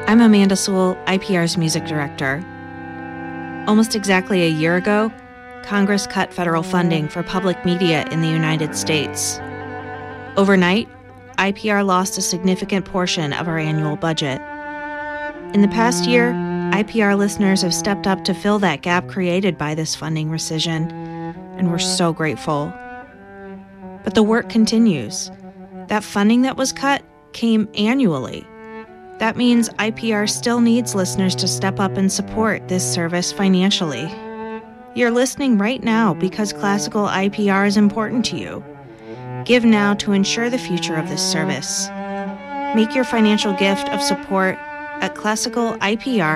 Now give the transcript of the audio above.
I'm Amanda Sewell, IPR's music director. Almost exactly a year ago, Congress cut federal funding for public media in the United States. Overnight, IPR lost a significant portion of our annual budget. In the past year, IPR listeners have stepped up to fill that gap created by this funding rescission, and we're so grateful. But the work continues. That funding that was cut came annually. That means IPR still needs listeners to step up and support this service financially. You're listening right now because classical IPR is important to you. Give now to ensure the future of this service. Make your financial gift of support at classicalipr.org.